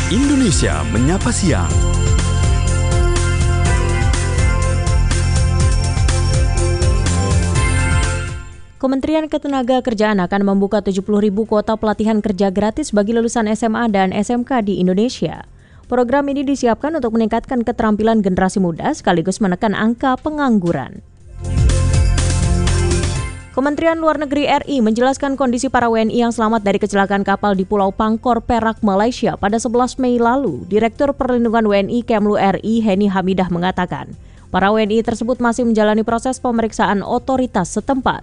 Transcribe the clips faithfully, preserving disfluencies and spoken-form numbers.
Indonesia Menyapa Siang. Kementerian Ketenagakerjaan akan membuka tujuh puluh ribu kuota pelatihan kerja gratis bagi lulusan S M A dan S M K di Indonesia. Program ini disiapkan untuk meningkatkan keterampilan generasi muda sekaligus menekan angka pengangguran. Kementerian Luar Negeri R I menjelaskan kondisi para W N I yang selamat dari kecelakaan kapal di Pulau Pangkor, Perak, Malaysia pada sebelas Mei lalu. Direktur Perlindungan W N I Kemlu R I Heni Hamidah mengatakan, para W N I tersebut masih menjalani proses pemeriksaan otoritas setempat.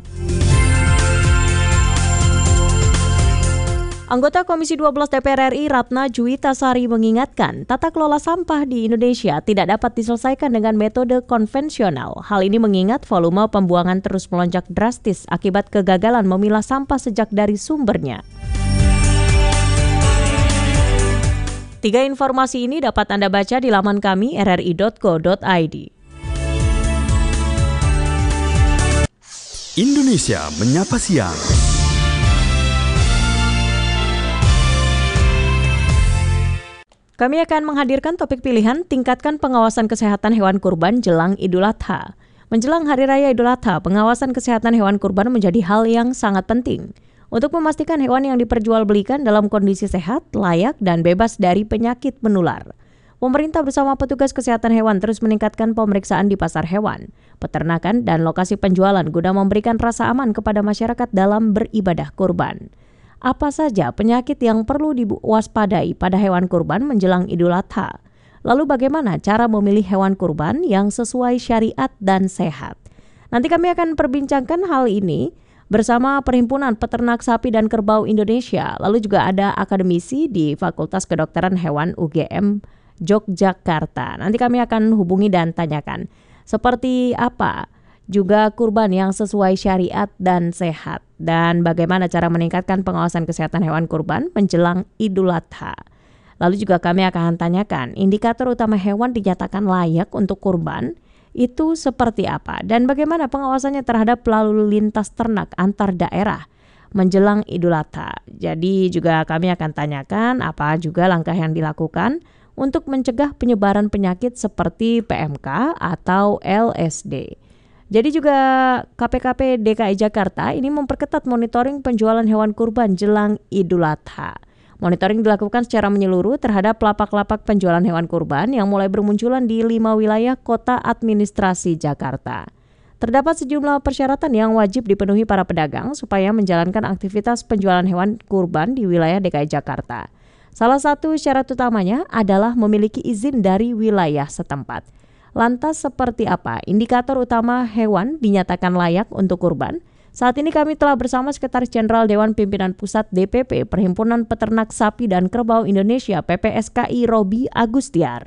Anggota Komisi dua belas D P R R I Ratna Juwitasari mengingatkan tata kelola sampah di Indonesia tidak dapat diselesaikan dengan metode konvensional. Hal ini mengingat volume pembuangan terus melonjak drastis akibat kegagalan memilah sampah sejak dari sumbernya. Tiga informasi ini dapat Anda baca di laman kami r r i dot co dot i d. Indonesia Menyapa Siang. Kami akan menghadirkan topik pilihan tingkatkan pengawasan kesehatan hewan kurban jelang Idul Adha. Menjelang Hari Raya Idul Adha, pengawasan kesehatan hewan kurban menjadi hal yang sangat penting untuk memastikan hewan yang diperjualbelikan dalam kondisi sehat, layak, dan bebas dari penyakit menular. Pemerintah bersama petugas kesehatan hewan terus meningkatkan pemeriksaan di pasar hewan, peternakan, dan lokasi penjualan guna memberikan rasa aman kepada masyarakat dalam beribadah kurban. Apa saja penyakit yang perlu diwaspadai pada hewan kurban menjelang Idul Adha? Lalu bagaimana cara memilih hewan kurban yang sesuai syariat dan sehat? Nanti kami akan perbincangkan hal ini bersama Perhimpunan Peternak Sapi dan Kerbau Indonesia. Lalu juga ada akademisi di Fakultas Kedokteran Hewan U G M Yogyakarta. Nanti kami akan hubungi dan tanyakan seperti apa juga kurban yang sesuai syariat dan sehat, dan bagaimana cara meningkatkan pengawasan kesehatan hewan kurban menjelang Idul Adha. Lalu juga kami akan tanyakan indikator utama hewan dinyatakan layak untuk kurban itu seperti apa, dan bagaimana pengawasannya terhadap lalu lintas ternak antar daerah menjelang Idul Adha. Jadi juga kami akan tanyakan apa juga langkah yang dilakukan untuk mencegah penyebaran penyakit seperti P M K atau L S D. Jadi juga K P K P D K I Jakarta ini memperketat monitoring penjualan hewan kurban jelang Idul Adha. Monitoring dilakukan secara menyeluruh terhadap lapak-lapak penjualan hewan kurban yang mulai bermunculan di lima wilayah kota administrasi Jakarta. Terdapat sejumlah persyaratan yang wajib dipenuhi para pedagang supaya menjalankan aktivitas penjualan hewan kurban di wilayah D K I Jakarta. Salah satu syarat utamanya adalah memiliki izin dari wilayah setempat. Lantas seperti apa indikator utama hewan dinyatakan layak untuk kurban? Saat ini kami telah bersama Sekretaris Jenderal Dewan Pimpinan Pusat D P P Perhimpunan Peternak Sapi dan Kerbau Indonesia P P S K I Robi Agustiar.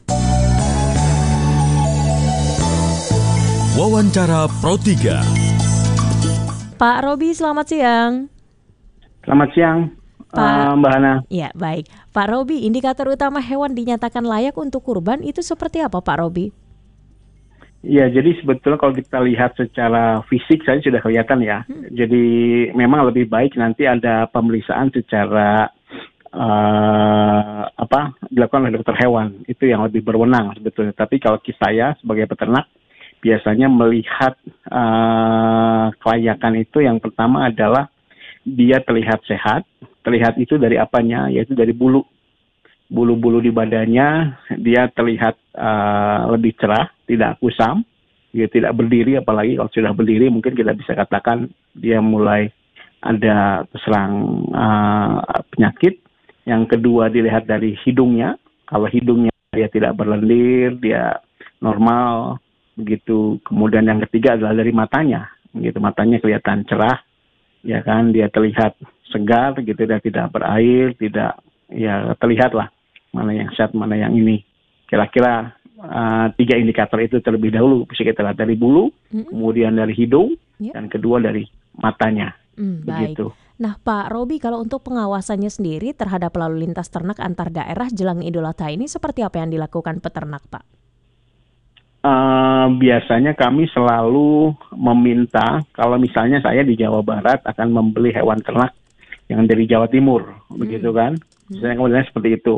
Wawancara Pro tiga. Pak Robi, selamat siang. Selamat siang. Pak, uh, Mbak Hana. Ya, baik. Pak Robi, indikator utama hewan dinyatakan layak untuk kurban itu seperti apa, Pak Robi? Ya, jadi sebetulnya kalau kita lihat secara fisik saja sudah kelihatan ya. Hmm. Jadi memang lebih baik nanti ada pemeriksaan secara uh, apa dilakukan oleh dokter hewan. Itu yang lebih berwenang sebetulnya. Tapi kalau saya sebagai peternak biasanya melihat uh, kelayakan itu yang pertama adalah dia terlihat sehat. Terlihat itu dari apanya? Yaitu dari bulu. Bulu-bulu di badannya dia terlihat uh, lebih cerah, tidak kusam, dia tidak berdiri, apalagi kalau sudah berdiri mungkin kita bisa katakan dia mulai ada terserang uh, penyakit. Yang kedua dilihat dari hidungnya. Kalau hidungnya dia tidak berlendir, dia normal, begitu. Kemudian yang ketiga adalah dari matanya. Begitu, matanya kelihatan cerah. Ya kan, dia terlihat segar gitu, dan tidak berair, tidak, ya terlihat lah mana yang sehat, mana yang ini. Kira-kira uh, tiga indikator itu terlebih dahulu bisa kita lihat dari bulu, mm-hmm. kemudian dari hidung, yep. dan kedua dari matanya. Mm, begitu. Baik. Nah Pak Robi, kalau untuk pengawasannya sendiri terhadap lalu lintas ternak antar daerah jelang Idul Adha ini seperti apa yang dilakukan peternak, Pak? Uh, biasanya kami selalu meminta, kalau misalnya saya di Jawa Barat akan membeli hewan ternak yang dari Jawa Timur, hmm. begitu kan? Misalnya kemudian seperti itu.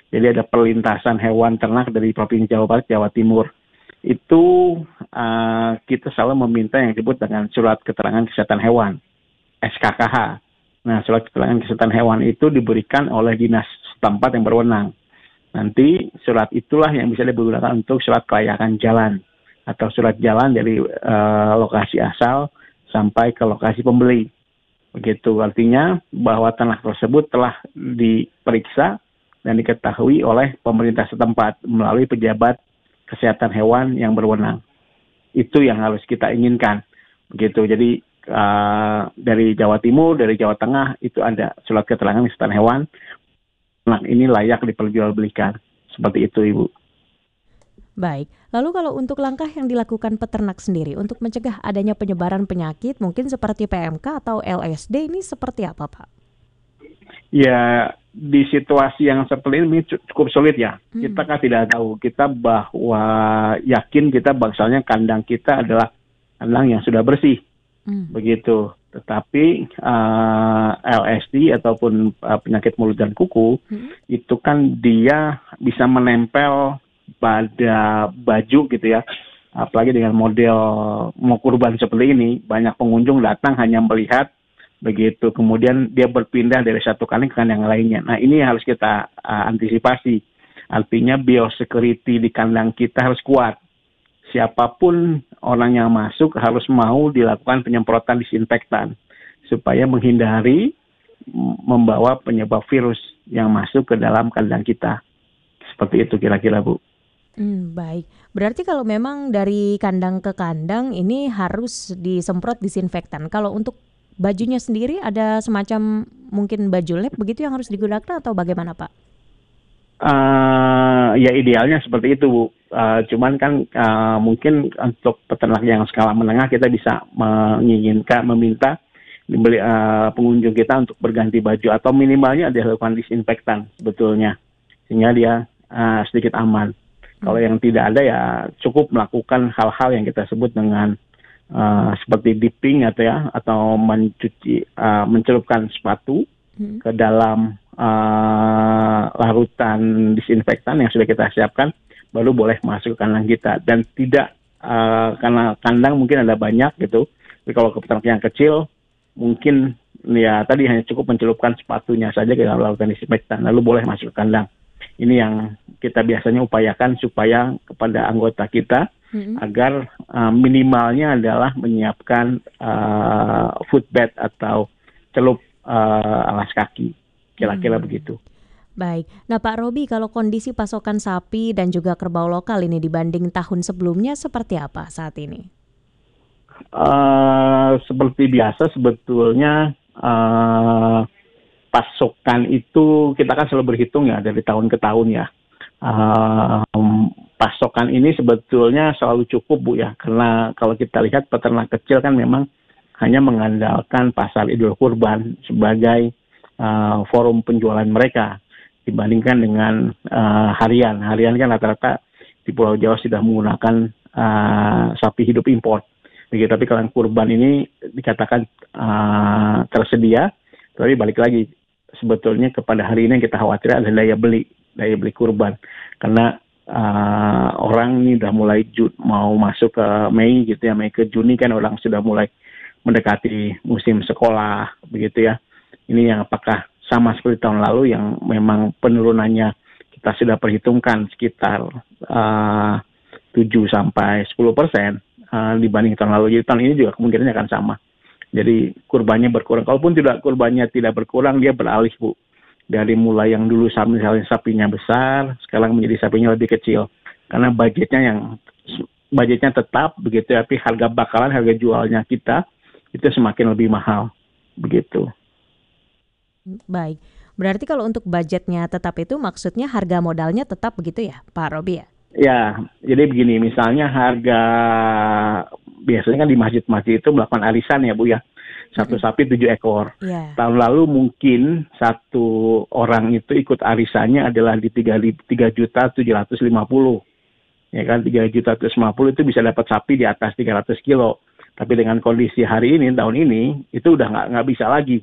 Jadi ada perlintasan hewan ternak dari Provinsi Jawa Barat, Jawa Timur. Itu uh, kita selalu meminta yang disebut dengan surat keterangan kesehatan hewan, S K K H. Nah, surat keterangan kesehatan hewan itu diberikan oleh dinas setempat yang berwenang. Nanti surat itulah yang bisa digunakan untuk surat kelayakan jalan atau surat jalan dari uh, lokasi asal sampai ke lokasi pembeli. Begitu, artinya bahwa ternak tersebut telah diperiksa dan diketahui oleh pemerintah setempat melalui pejabat kesehatan hewan yang berwenang. Itu yang harus kita inginkan. Begitu, jadi uh, dari Jawa Timur, dari Jawa Tengah itu ada surat keterangan kesehatan hewan. Ternak ini layak diperjualbelikan. Seperti itu, Ibu. Baik, lalu kalau untuk langkah yang dilakukan peternak sendiri untuk mencegah adanya penyebaran penyakit mungkin seperti P M K atau L S D ini seperti apa, Pak? Ya, di situasi yang seperti ini cukup sulit ya. Hmm. Kita kan tidak tahu, kita bahwa yakin kita bangsanya kandang kita adalah kandang yang sudah bersih. Hmm. Begitu. Tetapi uh, L S D ataupun uh, penyakit mulut dan kuku hmm. itu kan dia bisa menempel pada baju gitu ya, apalagi dengan model mau kurban seperti ini, banyak pengunjung datang hanya melihat begitu, kemudian dia berpindah dari satu kandang ke kandang yang lainnya. Nah, ini harus kita uh, antisipasi, artinya biosecurity di kandang kita harus kuat. Siapapun orang yang masuk harus mau dilakukan penyemprotan disinfektan supaya menghindari membawa penyebab virus yang masuk ke dalam kandang kita. Seperti itu kira-kira, Bu. Hmm, baik. Berarti kalau memang dari kandang ke kandang ini harus disemprot disinfektan. Kalau untuk bajunya sendiri ada semacam mungkin baju lab begitu yang harus digunakan atau bagaimana, Pak? Uh, ya idealnya seperti itu, Bu. Uh, cuman kan uh, mungkin untuk peternak yang skala menengah kita bisa menginginkan, meminta dibeli, uh, pengunjung kita untuk berganti baju atau minimalnya dilakukan disinfektan sebetulnya sehingga dia uh, sedikit aman. Kalau yang tidak ada ya cukup melakukan hal-hal yang kita sebut dengan uh, seperti dipping atau ya atau mencuci uh, mencelupkan sepatu hmm. ke dalam uh, larutan disinfektan yang sudah kita siapkan baru boleh masuk ke kandang kita, dan tidak uh, karena kandang mungkin ada banyak gitu. Tapi kalau ke peternak yang kecil mungkin ya tadi hanya cukup mencelupkan sepatunya saja ke dalam larutan disinfektan lalu boleh masuk ke kandang. Ini yang kita biasanya upayakan supaya kepada anggota kita hmm. agar uh, minimalnya adalah menyiapkan uh, footbed atau celup uh, alas kaki, kira-kira hmm. begitu. Baik, nah Pak Robi, kalau kondisi pasokan sapi dan juga kerbau lokal ini dibanding tahun sebelumnya seperti apa saat ini? Uh, seperti biasa sebetulnya. Uh, Pasokan itu kita kan selalu berhitung ya dari tahun ke tahun ya. Um, pasokan ini sebetulnya selalu cukup, Bu ya, karena kalau kita lihat peternak kecil kan memang hanya mengandalkan pasar Idul Kurban sebagai uh, forum penjualan mereka dibandingkan dengan uh, harian. Harian kan rata-rata di Pulau Jawa sudah menggunakan uh, sapi hidup impor. Begitu, tapi kalau kurban ini dikatakan uh, tersedia, tapi balik lagi. Sebetulnya kepada hari ini yang kita khawatir adalah daya beli, daya beli kurban. Karena uh, orang ini udah mulai ju- mau masuk ke Mei gitu ya, Mei ke Juni kan orang sudah mulai mendekati musim sekolah begitu ya. Ini yang apakah sama seperti tahun lalu yang memang penurunannya kita sudah perhitungkan sekitar uh, tujuh sampai sepuluh persen uh, dibanding tahun lalu. Jadi tahun ini juga kemungkinannya akan sama. Jadi kurbannya berkurang. Kalaupun tidak kurbannya tidak berkurang, dia beralih, Bu. Dari mulai yang dulu misalnya sapinya besar, sekarang menjadi sapinya lebih kecil. Karena budgetnya yang budgetnya tetap begitu, tapi harga bakalan, harga jualnya kita itu semakin lebih mahal, begitu. Baik. Berarti kalau untuk budgetnya tetap itu maksudnya harga modalnya tetap begitu ya, Pak Robi ya? Ya, jadi begini, misalnya harga biasanya kan di masjid-masjid itu melakukan arisan ya, Bu ya. Satu mm-hmm. sapi tujuh ekor. Yeah. Tahun lalu mungkin satu orang itu ikut arisannya adalah di tiga juta tujuh ratus lima puluh. Ya kan, tiga juta tujuh ratus lima puluh itu bisa dapat sapi di atas tiga ratus kilo. Tapi dengan kondisi hari ini, tahun ini, itu udah nggak nggak bisa lagi.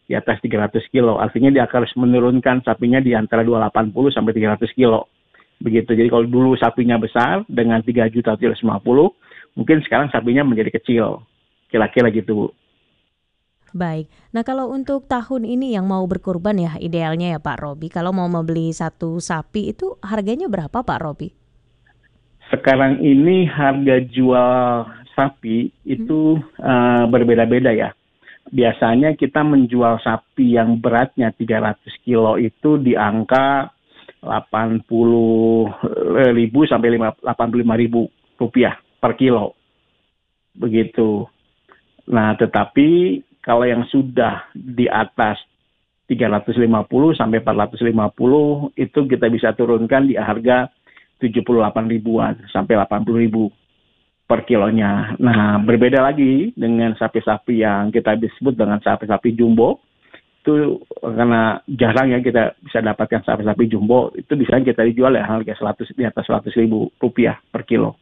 di atas tiga ratus kilo. Artinya dia harus menurunkan sapinya di antara dua ratus delapan puluh sampai tiga ratus kilo. Begitu. Jadi kalau dulu sapinya besar dengan tiga juta tujuh ratus lima puluh, mungkin sekarang sapinya menjadi kecil. Kira-kira gitu, Bu. Baik. Nah, kalau untuk tahun ini yang mau berkurban ya idealnya ya Pak Robi, kalau mau membeli satu sapi itu harganya berapa Pak Robi? Sekarang ini harga jual sapi itu hmm. uh, berbeda-beda ya. Biasanya kita menjual sapi yang beratnya tiga ratus kilo itu di angka delapan puluh ribu sampai delapan puluh lima ribu rupiah per kilo. Begitu. Nah, tetapi kalau yang sudah di atas tiga ratus lima puluh sampai empat ratus lima puluh itu kita bisa turunkan di harga tujuh puluh delapan ribuan sampai delapan puluh ribu per kilonya. Nah, berbeda lagi dengan sapi-sapi yang kita disebut dengan sapi-sapi jumbo. Itu karena jarang ya kita bisa dapatkan sapi-sapi jumbo, itu bisa kita dijual ya harga seratus di atas seratus ribu rupiah per kilo.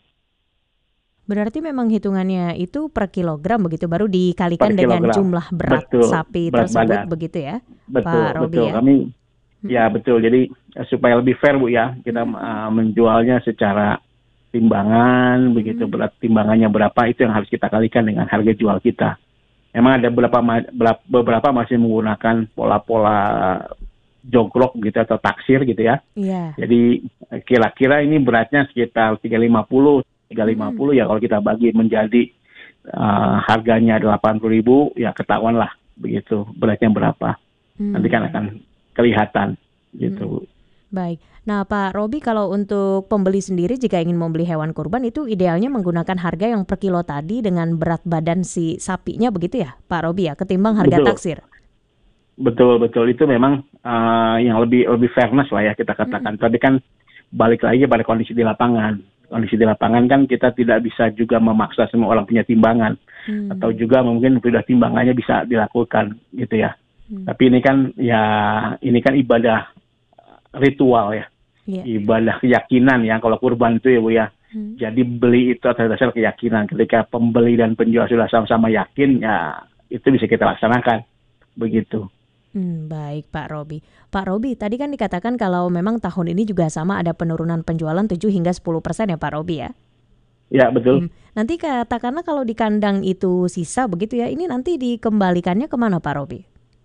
Berarti memang hitungannya itu per kilogram begitu, baru dikalikan dengan jumlah berat betul, sapi berat tersebut badan. Begitu ya, betul, Pak Robi betul. ya? Kami ya betul. Jadi supaya lebih fair Bu ya, kita uh, menjualnya secara timbangan, begitu berat timbangannya berapa itu yang harus kita kalikan dengan harga jual kita. Memang ada beberapa beberapa masih menggunakan pola-pola jogrok gitu atau taksir gitu ya. Yeah. Jadi kira-kira ini beratnya sekitar tiga ratus lima puluh tiga ratus lima puluh hmm. ya kalau kita bagi menjadi uh, harganya delapan puluh ribu ya ketahuan lah begitu beratnya berapa. Hmm. Nanti kan akan kelihatan gitu. Hmm. Baik. Nah, Pak Robi, kalau untuk pembeli sendiri jika ingin membeli hewan kurban itu idealnya menggunakan harga yang per kilo tadi dengan berat badan si sapinya begitu ya, Pak Robi ya, ketimbang harga betul. Taksir. Betul, betul. Itu memang uh, yang lebih lebih fairness lah ya kita katakan. Hmm. Tapi kan balik lagi pada kondisi di lapangan. Kondisi di lapangan kan kita tidak bisa juga memaksa semua orang punya timbangan. Hmm. Atau juga mungkin sudah timbangannya bisa dilakukan gitu ya. Hmm. Tapi ini kan ya ini kan ibadah ritual ya, yeah. ibadah keyakinan ya kalau kurban itu ya Bu ya. Hmm. Jadi beli itu atas dasar keyakinan. Ketika pembeli dan penjual sudah sama-sama yakin ya itu bisa kita laksanakan begitu. Hmm, baik Pak Robi. Pak Robi, tadi kan dikatakan kalau memang tahun ini juga sama ada penurunan penjualan tujuh hingga sepuluh persen ya Pak Robi ya? Ya betul. Hmm. Nanti katakanlah kalau di kandang itu sisa begitu ya, ini nanti dikembalikannya kemana Pak Robi?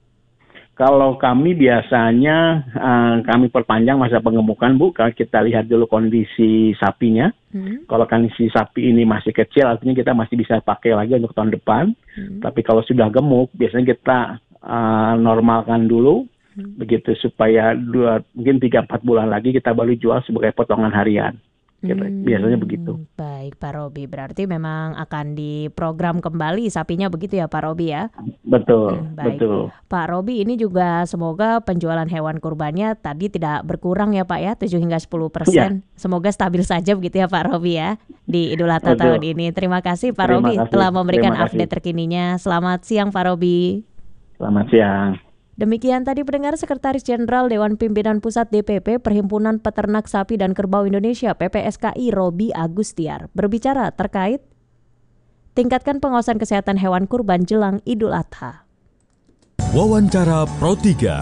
Kalau kami biasanya uh, kami perpanjang masa pengemukan Bu, kalau kita lihat dulu kondisi sapinya. Hmm. Kalau kondisi sapi ini masih kecil, artinya kita masih bisa pakai lagi untuk tahun depan. Hmm. Tapi kalau sudah gemuk, biasanya kita uh, normalkan dulu, hmm. begitu supaya dua mungkin tiga empat bulan lagi kita baru jual sebagai potongan harian. Gitu. Hmm, biasanya begitu. Baik Pak Robi, berarti memang akan diprogram kembali sapinya begitu ya Pak Robi ya? Betul, hmm, baik. betul. Pak Robi, ini juga semoga penjualan hewan kurbannya tadi tidak berkurang ya Pak ya, tujuh hingga sepuluh persen. Ya. Semoga stabil saja begitu ya Pak Robi ya di Idul Adha tahun ini. Terima kasih Pak Terima Robi kasih. telah memberikan update terkininya. Selamat siang Pak Robi. Selamat siang. Demikian tadi pendengar Sekretaris Jenderal Dewan Pimpinan Pusat D P P Perhimpunan Peternak Sapi dan Kerbau Indonesia P P S K I Robi Agustiar berbicara terkait tingkatkan pengawasan kesehatan hewan kurban jelang Idul Adha. Wawancara Pro tiga.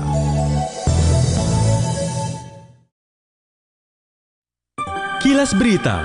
Kilas Berita.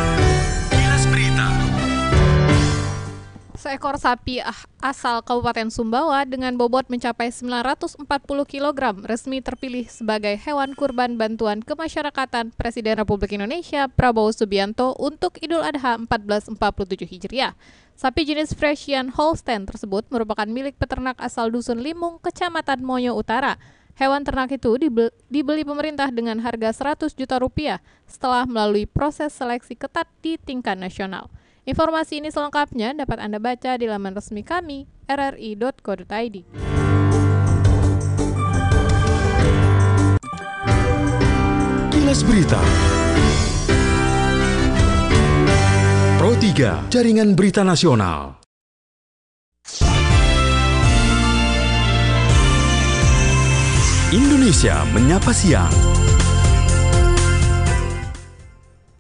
Seekor sapi asal Kabupaten Sumbawa dengan bobot mencapai sembilan ratus empat puluh kilogram resmi terpilih sebagai hewan kurban bantuan kemasyarakatan Presiden Republik Indonesia Prabowo Subianto untuk Idul Adha seribu empat ratus empat puluh tujuh Hijriah. Sapi jenis Friesian Holstein tersebut merupakan milik peternak asal Dusun Limung, Kecamatan Moyo Utara. Hewan ternak itu dibeli pemerintah dengan harga seratus juta rupiah setelah melalui proses seleksi ketat di tingkat nasional. Informasi ini selengkapnya dapat Anda baca di laman resmi kami r r i dot co dot i d. Kilas Berita. Pro tiga, Jaringan Berita Nasional. Indonesia Menyapa Siang.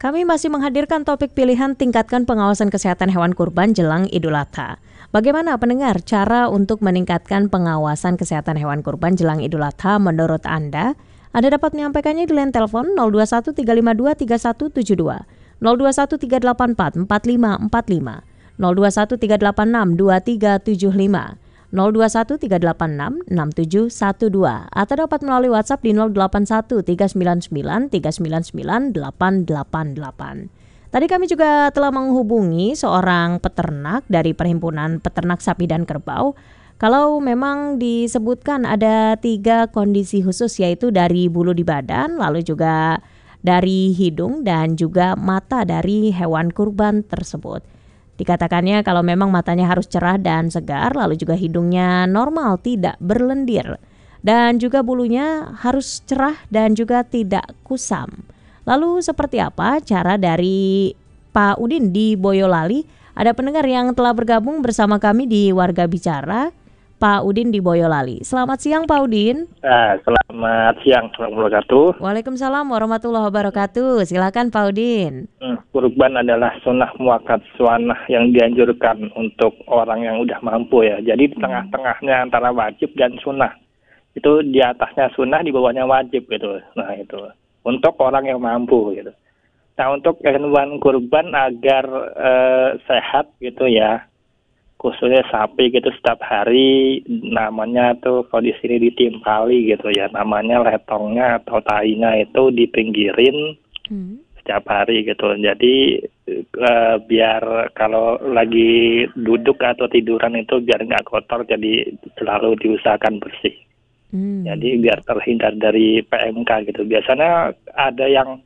Kami masih menghadirkan topik pilihan tingkatkan pengawasan kesehatan hewan kurban jelang Idul Adha. Bagaimana pendengar cara untuk meningkatkan pengawasan kesehatan hewan kurban jelang Idul Adha menurut Anda? Anda dapat menyampaikannya di line telepon nol dua satu tiga lima dua tiga satu tujuh dua, nol dua satu tiga delapan empat empat lima empat lima, nol dua satu tiga delapan enam dua tiga tujuh lima, nol dua satu tiga delapan enam enam tujuh satu dua, atau dapat melalui WhatsApp di nol delapan satu tiga sembilan sembilan tiga sembilan sembilan delapan delapan delapan. Tadi kami juga telah menghubungi seorang peternak dari Perhimpunan Peternak Sapi dan Kerbau. Kalau memang disebutkan ada tiga kondisi khusus, yaitu dari bulu di badan, lalu juga dari hidung dan juga mata dari hewan kurban tersebut. Dikatakannya kalau memang matanya harus cerah dan segar, lalu juga hidungnya normal, tidak berlendir. Dan juga bulunya harus cerah dan juga tidak kusam. Lalu seperti apa cara dari Pak Udin di Boyolali? Ada pendengar yang telah bergabung bersama kami di Warga Bicara, Pak Udin di Boyolali. Selamat siang Pak Udin. Nah, selamat siang, warahmatullahi wabarakatuh. Waalaikumsalam warahmatullahi wabarakatuh. Silakan Pak Udin. Hmm, kurban adalah sunnah muakkad sunnah yang dianjurkan untuk orang yang udah mampu ya. Jadi di tengah-tengahnya antara wajib dan sunnah. Itu di atasnya sunnah, di bawahnya wajib gitu. Nah itu untuk orang yang mampu gitu. Nah untuk hewan kurban agar eh, sehat gitu ya, khususnya sapi gitu setiap hari namanya tuh kalau di sini ditimpali gitu ya, namanya letongnya atau tainya itu dipinggirin hmm. setiap hari gitu. Jadi eh, biar kalau lagi duduk atau tiduran itu biar nggak kotor, jadi selalu diusahakan bersih. Hmm. Jadi biar terhindar dari P M K gitu. Biasanya ada yang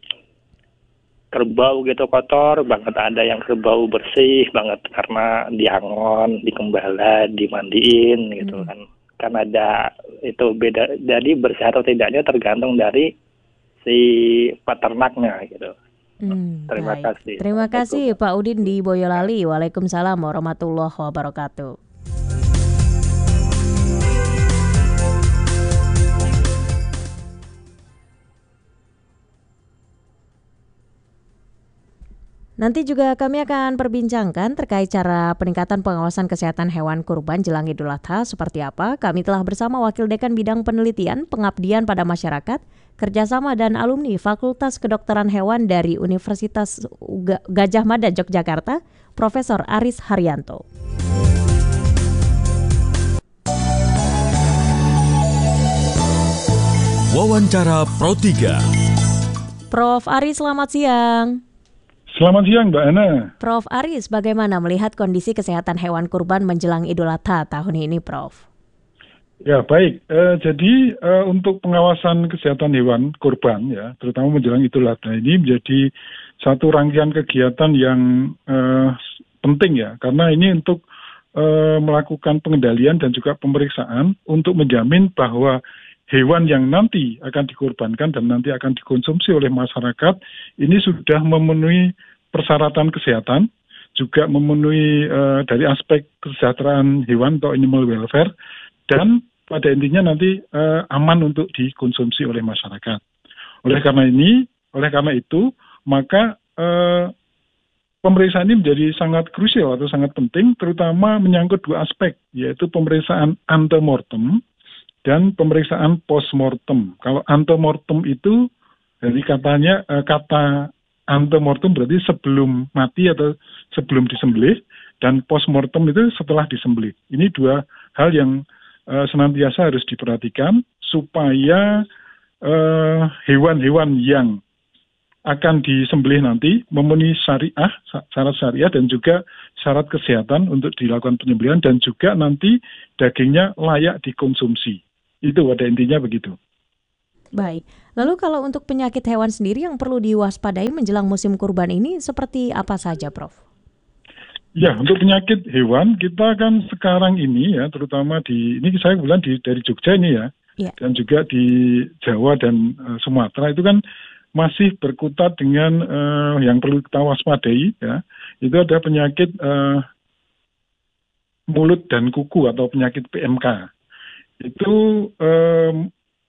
kerbau gitu kotor banget, ada yang kerbau bersih banget karena diangon, dikembala, dimandiin gitu hmm. kan. Kan ada itu beda. Jadi bersih atau tidaknya tergantung dari si peternaknya gitu. Hmm, Terima baik. kasih. Terima kasih Pak Udin di Boyolali. Waalaikumsalam warahmatullahi wabarakatuh. Nanti juga kami akan perbincangkan terkait cara peningkatan pengawasan kesehatan hewan kurban jelang Idul Adha seperti apa. Kami telah bersama Wakil Dekan Bidang Penelitian, Pengabdian pada Masyarakat, Kerjasama dan Alumni Fakultas Kedokteran Hewan dari Universitas Gajah Mada Yogyakarta, Profesor Aris Haryanto. Wawancara Pro tiga. Prof Aris, selamat siang. Selamat siang Mbak Ana. Prof Aris, bagaimana melihat kondisi kesehatan hewan kurban menjelang Idul Adha tahun ini, Prof? Ya baik, eh, jadi eh, untuk pengawasan kesehatan hewan kurban ya, terutama menjelang Idul Adha ini menjadi satu rangkaian kegiatan yang eh, penting ya, karena ini untuk eh, melakukan pengendalian dan juga pemeriksaan untuk menjamin bahwa hewan yang nanti akan dikurbankan dan nanti akan dikonsumsi oleh masyarakat ini sudah memenuhi persyaratan kesehatan, juga memenuhi uh, dari aspek kesejahteraan hewan atau animal welfare, dan pada intinya nanti uh, aman untuk dikonsumsi oleh masyarakat. Oleh karena ini, oleh karena itu, maka uh, pemeriksaan ini menjadi sangat krusial atau sangat penting, terutama menyangkut dua aspek, yaitu pemeriksaan antemortem dan pemeriksaan postmortem. Kalau antemortem itu dari katanya eh, kata antemortem berarti sebelum mati atau sebelum disembelih, dan postmortem itu setelah disembelih. Ini dua hal yang eh, senantiasa harus diperhatikan supaya eh, hewan-hewan yang akan disembelih nanti memenuhi syariah, syarat syariah dan juga syarat kesehatan untuk dilakukan penyembelihan, dan juga nanti dagingnya layak dikonsumsi. Itu pada intinya begitu. Baik, lalu kalau untuk penyakit hewan sendiri yang perlu diwaspadai menjelang musim kurban ini seperti apa saja, Prof? Ya, untuk penyakit hewan kita kan sekarang ini ya, terutama di ini saya bilang di dari Jogja ini ya, ya. Dan juga di Jawa dan uh, Sumatera itu kan masih berkutat dengan uh, yang perlu kita waspadai ya. Itu ada penyakit uh, mulut dan kuku atau penyakit P M K. Itu um,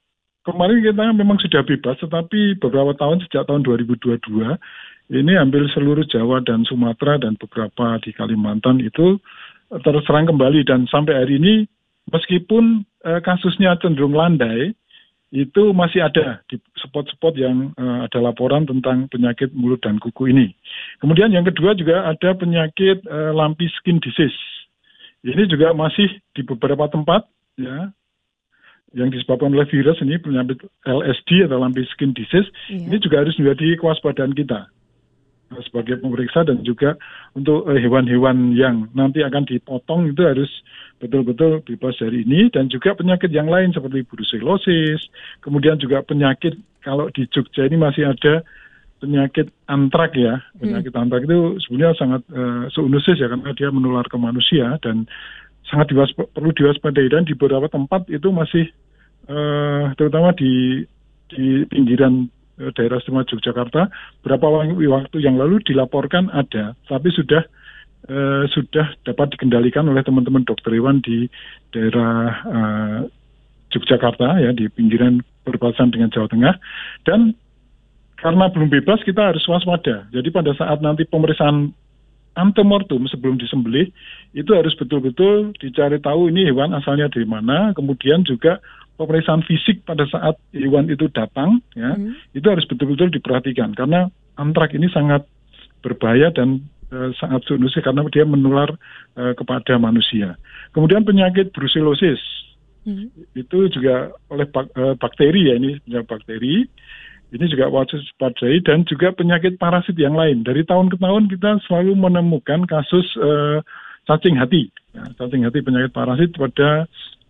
kemarin kita memang sudah bebas, tetapi beberapa tahun sejak tahun dua ribu dua puluh dua ini hampir seluruh Jawa dan Sumatera dan beberapa di Kalimantan itu terserang kembali, dan sampai hari ini meskipun eh, kasusnya cenderung landai, itu masih ada di spot-spot yang eh, ada laporan tentang penyakit mulut dan kuku ini. Kemudian yang kedua juga ada penyakit eh, lumpy skin disease. Ini juga masih di beberapa tempat ya, yang disebabkan oleh virus ini, penyakit L S D atau lumpy skin disease. Iya. Ini juga harus menjadi kewaspadaan kita sebagai pemeriksa, dan juga untuk uh, hewan-hewan yang nanti akan dipotong itu harus betul-betul bebas dari ini, dan juga penyakit yang lain seperti brucellosis, kemudian juga penyakit kalau di Jogja ini masih ada penyakit antrak ya, penyakit hmm. antrak itu sebenarnya sangat uh, zoonosis ya, karena dia menular ke manusia dan sangat diwasp- perlu diwaspadai, dan di beberapa tempat itu masih uh, terutama di di pinggiran daerah istimewa Yogyakarta, beberapa waktu yang lalu dilaporkan ada, tapi sudah eh, sudah dapat dikendalikan oleh teman-teman dokter hewan di daerah eh, Yogyakarta ya, di pinggiran perbatasan dengan Jawa Tengah. Dan karena belum bebas, kita harus waspada. Jadi pada saat nanti pemeriksaan antemortem sebelum disembelih, itu harus betul-betul dicari tahu ini hewan asalnya dari mana, kemudian juga pemeriksaan fisik pada saat hewan itu datang, ya, hmm. itu harus betul-betul diperhatikan, karena antrak ini sangat berbahaya dan e, sangat zoonosis karena dia menular e, kepada manusia. Kemudian penyakit brucellosis, hmm. itu juga oleh bak, e, bakteri ya, ini penyakit bakteri, ini juga wajib waspadai, dan juga penyakit parasit yang lain. Dari tahun ke tahun kita selalu menemukan kasus e, cacing hati, ya, cacing hati penyakit parasit pada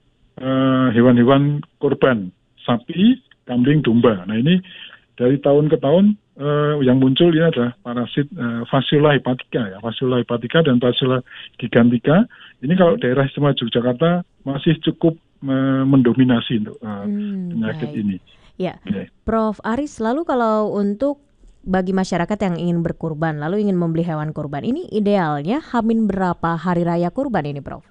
Uh, hewan-hewan korban, sapi, kambing, domba. Nah ini dari tahun ke tahun uh, yang muncul ini adalah parasit uh, Fasciola hepatica ya, Fasciola hepatica dan Fasciola gigantica. Ini kalau daerah istimewa Yogyakarta masih cukup uh, mendominasi untuk uh, hmm, penyakit baik. ini. Ya, okay. Prof Aris, lalu kalau untuk bagi masyarakat yang ingin berkurban, lalu ingin membeli hewan kurban, ini idealnya hamin berapa hari raya kurban ini, Prof?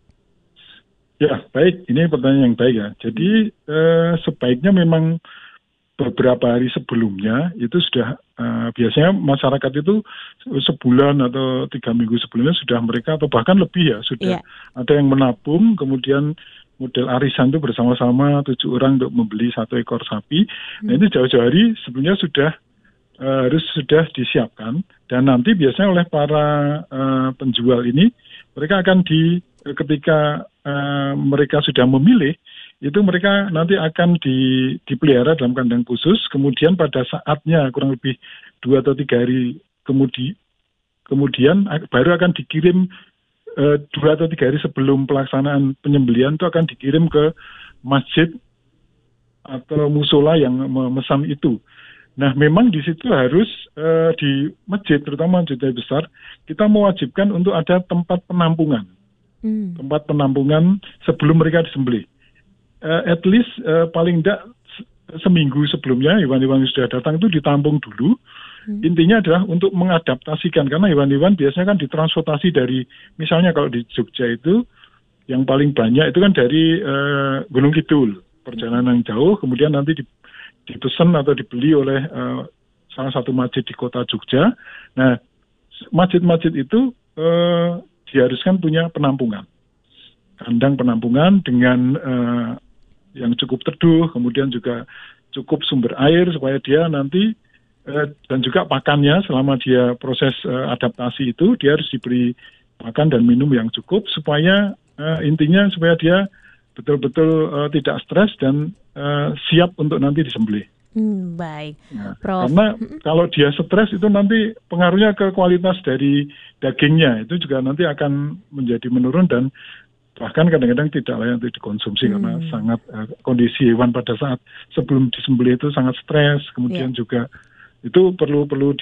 Ya, baik. Ini pertanyaan yang baik ya. Jadi eh, sebaiknya memang beberapa hari sebelumnya itu sudah eh, biasanya masyarakat itu sebulan atau tiga minggu sebelumnya sudah mereka, atau bahkan lebih ya, sudah yeah. ada yang menabung, kemudian model arisan itu bersama-sama tujuh orang untuk membeli satu ekor sapi. Hmm. Nah ini jauh-jauh hari sebelumnya sudah eh, harus sudah disiapkan, dan nanti biasanya oleh para eh, penjual ini mereka akan di ketika uh, mereka sudah memilih, itu mereka nanti akan di, dipelihara dalam kandang khusus, kemudian pada saatnya kurang lebih dua atau tiga hari kemudi, kemudian baru akan dikirim uh, dua atau tiga hari sebelum pelaksanaan penyembelihan, itu akan dikirim ke masjid atau musola yang memesan itu. Nah, memang di situ harus uh, di masjid, terutama masjid besar, kita mewajibkan untuk ada tempat penampungan. Hmm. Tempat penampungan sebelum mereka disembelih. Uh, at least uh, paling tidak seminggu sebelumnya hewan-hewan yang sudah datang itu ditampung dulu. Hmm. Intinya adalah untuk mengadaptasikan, karena hewan-hewan biasanya kan ditransportasi dari, misalnya kalau di Jogja itu yang paling banyak itu kan dari uh, Gunung Kidul, perjalanan yang jauh, kemudian nanti dipesan atau dibeli oleh uh, salah satu masjid di kota Jogja. Nah, masjid-masjid itu uh, diharuskan punya penampungan, kandang penampungan dengan uh, yang cukup teduh, kemudian juga cukup sumber air supaya dia nanti uh, dan juga pakannya selama dia proses uh, adaptasi itu dia harus diberi makan dan minum yang cukup supaya uh, intinya supaya dia betul-betul uh, tidak stres dan uh, siap untuk nanti disembelih. Hmm, baik, nah, Prof. Karena kalau dia stres itu nanti pengaruhnya ke kualitas dari dagingnya itu juga nanti akan menjadi menurun, dan bahkan kadang-kadang tidak layak untuk dikonsumsi hmm. karena sangat uh, kondisi hewan pada saat sebelum disembelih itu sangat stres, kemudian yeah. juga itu perlu perlu